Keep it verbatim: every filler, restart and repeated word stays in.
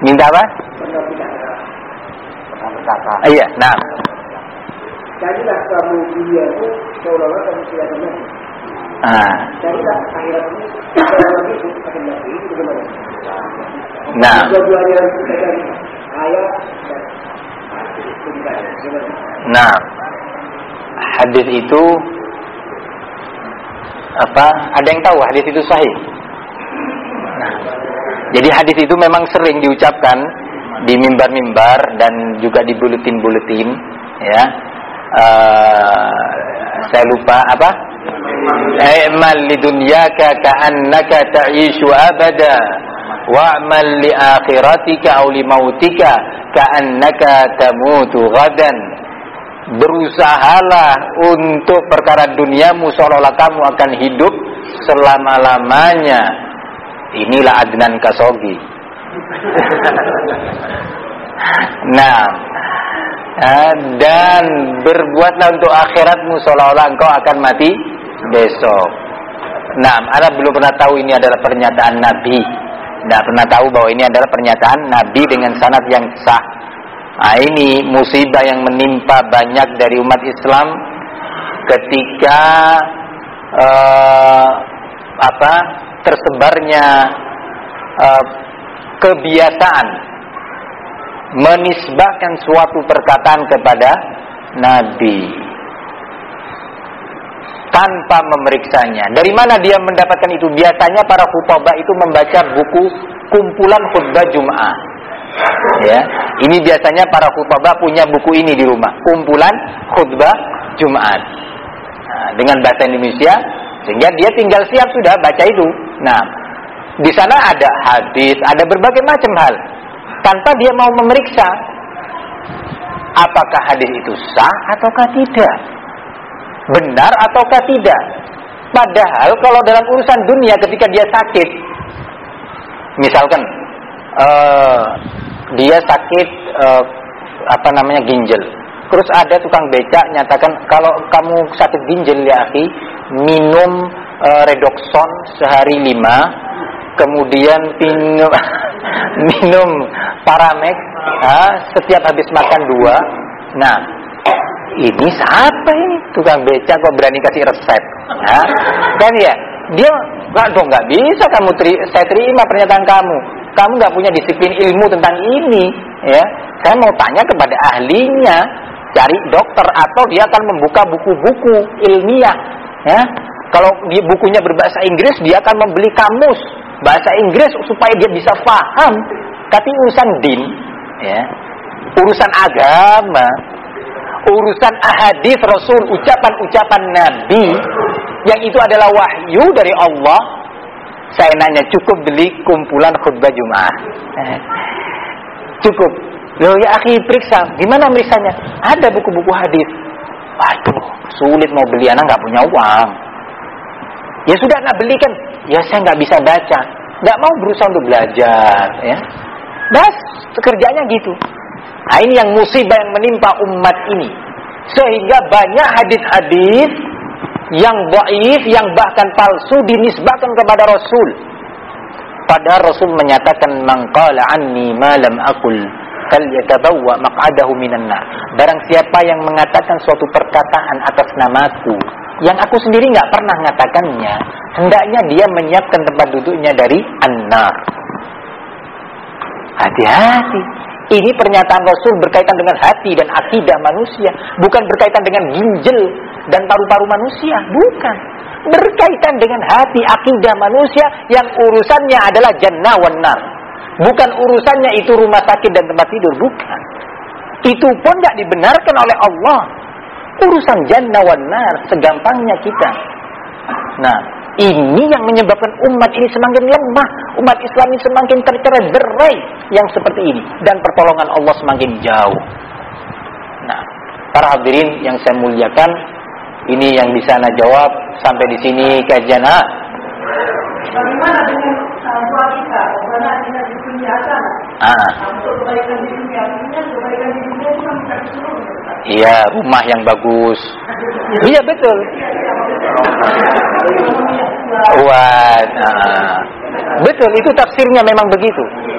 Minta apa? Iya, nah. Jadilah kamu dunia itu seolah-olah kamu tidak ada nabi. Ah. Jadilah akhirat ini seolah-olah itu ada nabi. Itu bagaimana? Nah. Dua-duanya harus kita cari ayat dan hadis. Nah, hadis itu apa? Ada yang tahu hadis itu sahih? Nah, jadi hadis itu memang sering diucapkan di mimbar-mimbar dan juga di buletin-buletin, ya. Uh, saya lupa apa? I'mal lidunyaka ka'annaka ta'ishu abada wa'mal li akhiratika aw li mautika ka'annaka tamutu ghadan. Berusahalah untuk perkara duniamu seolah-olah kamu akan hidup selama-lamanya. Inilah Adnan Kasogi. Nah, dan berbuatlah untuk akhiratmu seolah-olah engkau akan mati besok. Nah, Anda belum pernah tahu ini adalah pernyataan Nabi. Tidak pernah tahu bahwa ini adalah pernyataan Nabi dengan sanad yang sah. Nah, ini musibah yang menimpa banyak dari umat Islam ketika uh, apa tersebarnya uh, kebiasaan menisbahkan suatu perkataan kepada Nabi tanpa memeriksanya. Dari mana dia mendapatkan itu? Biasanya para khutbah itu membaca buku kumpulan khutbah Jum'ah. Ya, ini biasanya para khutbah punya buku ini di rumah, kumpulan khutbah Jumat. Nah, dengan bahasa Indonesia, sehingga dia tinggal siap sudah baca itu. Nah, di sana ada hadis, ada berbagai macam hal, tanpa dia mau memeriksa apakah hadis itu sah ataukah tidak, benar ataukah tidak. Padahal kalau dalam urusan dunia ketika dia sakit, misalkan uh, dia sakit uh, apa namanya ginjal, terus ada tukang becak nyatakan kalau kamu sakit ginjal ya akhi, minum uh, Redoxon sehari lima, kemudian minum minum Paramex uh, setiap habis makan dua. Nah, ini siapa ini tukang becak kok berani kasih resep? Nah, kan ya, dia nggak dong, nggak bisa kamu teri, saya terima pernyataan kamu. Kamu nggak punya disiplin ilmu tentang ini, ya. Saya mau tanya kepada ahlinya, cari dokter, atau dia akan membuka buku-buku ilmiah, ya. Kalau dia bukunya berbahasa Inggris, dia akan membeli kamus bahasa Inggris supaya dia bisa paham. Tapi urusan din, ya, urusan agama, urusan ahadits Rasul, ucapan-ucapan Nabi, yang itu adalah wahyu dari Allah. Saya nanya, cukup beli kumpulan khutbah Jumat? Eh, cukup. Loh ya akhi, periksa. Gimana meriksanya? Ada buku-buku hadis. Waduh, sulit mau beli, anak nggak punya uang. Ya sudah, nggak belikan. Ya saya nggak bisa baca, nggak mau berusaha untuk belajar. Ya, bas, kerjanya gitu. Nah, ini yang musibah yang menimpa umat ini, sehingga banyak hadis-hadis yang dhaif, yang bahkan palsu dinisbahkan kepada Rasul. Padahal Rasul menyatakan, "Man qala anni ma lam aqul falyatabawwa maq'adahu minan nar." Barang siapa yang mengatakan suatu perkataan atas namaku yang aku sendiri enggak pernah mengatakannya, hendaknya dia menyiapkan tempat duduknya dari an-nar. Hati-hati. Ini pernyataan Rasul berkaitan dengan hati dan akidah manusia, bukan berkaitan dengan ginjal dan paru-paru manusia, bukan. Berkaitan dengan hati, akidah manusia yang urusannya adalah jannah wan nar. Bukan urusannya itu rumah sakit dan tempat tidur, bukan. Itu pun tidak dibenarkan oleh Allah. Urusan jannah wan nar segampangnya kita. Nah, ini yang menyebabkan umat ini semakin lemah, umat Islam ini semakin tercerai-berai yang seperti ini, dan pertolongan Allah semakin jauh. Nah, para hadirin yang saya muliakan, ini yang bisa Ana jawab sampai di sini kajian A. Bagaimana dengan doa kita? Bagaimana dengan di dunia sana? Ah. Untuk kebaikan di dunia, kebaikan di dunia itu kan bukan seluruhnya. Iya, rumah yang bagus. Iya betul. Wah, nah, betul, itu tafsirnya memang begitu.